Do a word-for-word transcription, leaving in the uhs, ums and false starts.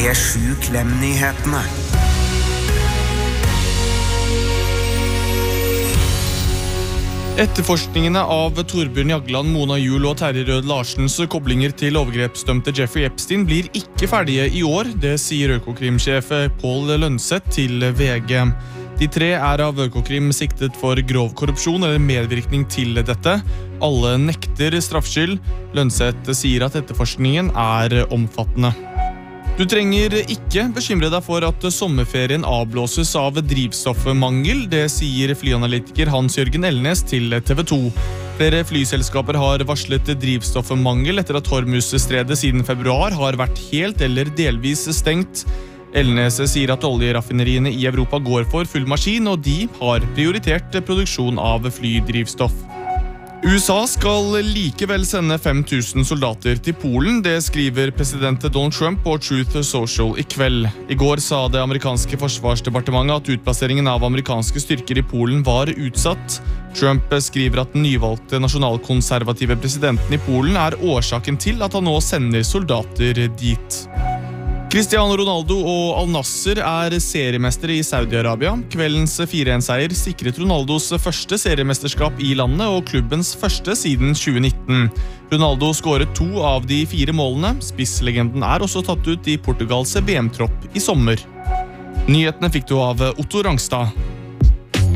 P sju Klem-nyhetene. Etterforskningene av Torbjørn Jagland, Mona Juul og Terje Rød Larsens koblinger til overgrepsdømte Jeffrey Epstein blir ikke ferdige i år, det sier Økokrim-sjef Pål Lønseth til V G. De tre er av Økokrim siktet for grov korrupsjon eller medvirkning til dette. Alle nekter straffskyld. Lønseth sier at etterforskningen er omfattende. Du trenger ikke bekymre deg for at sommerferien avblåses av drivstoffmangel, det sier flyanalytiker Hans-Jørgen Elnes til T V to. Flere flyselskaper har varslet drivstoffmangel etter at Hormuzstredet siden februar har vært helt eller delvis stengt. Elnes sier at oljeraffineriene i Europa går for full maskin, og de har prioritert produksjon av flydrivstoff. U S A skal likevel sende fem tusen soldater til Polen, det skriver president Donald Trump på Truth Social i kveld. I går sa det amerikanske forsvarsdepartementet at utplasseringen av amerikanske styrker i Polen var utsatt. Trump skriver at den nyvalgte nasjonalkonservative presidenten i Polen er årsaken til at han nå sender soldater dit. Cristiano Ronaldo og Al-Nasser er seriemester i Saudi-Arabia. Kveldens fire en seier sikret Ronaldos første seriemesterskap i landet og klubbens første siden tjue nitten. Ronaldo skåret to av de fire målene. Spisslegenden er også tatt ut i Portugals V M-tropp i sommer. Nyhetene fikk du av Otto Rangstad.